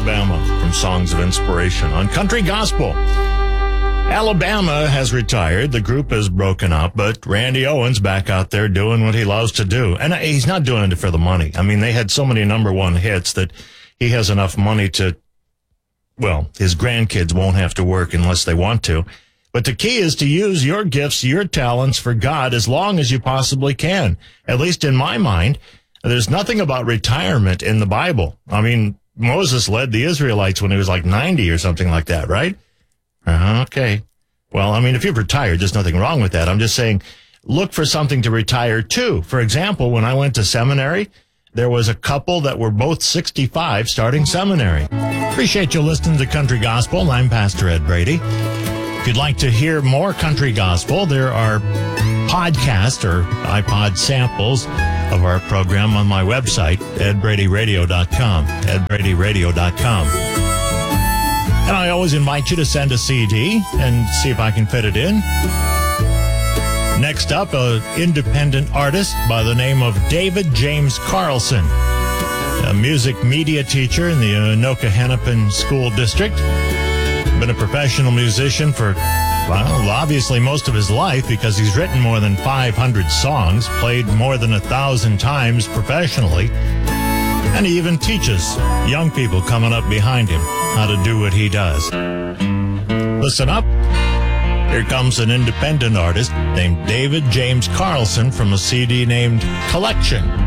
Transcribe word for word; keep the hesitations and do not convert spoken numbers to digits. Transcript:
Alabama from Songs of Inspiration on Country Gospel. Alabama has retired. The group is broken up, but Randy Owens back out there doing what he loves to do. And he's not doing it for the money. I mean, they had so many number one hits that he has enough money to, well, his grandkids won't have to work unless they want to. But the key is to use your gifts, your talents for God as long as you possibly can. At least in my mind, there's nothing about retirement in the Bible. I mean, Moses led the Israelites when he was like ninety or something like that, right? Uh, okay. Well, I mean, if you've retired, there's nothing wrong with that. I'm just saying, look for something to retire to. For example, when I went to seminary, there was a couple that were both sixty-five starting seminary. Appreciate you listening to Country Gospel. I'm Pastor Ed Brady. If you'd like to hear more Country Gospel, there are podcasts or iPod samples of our program on my website, ed brady radio dot com, ed brady radio dot com. And I always invite you to send a C D and see if I can fit it in. Next up, an independent artist by the name of David James Carlson, a music media teacher in the Anoka Hennepin School District. Been a professional musician for, well, obviously most of his life because he's written more than five hundred songs, played more than a thousand times professionally, and he even teaches young people coming up behind him how to do what he does. Listen up. Here comes an independent artist named David James Carlson from a C D named Collection.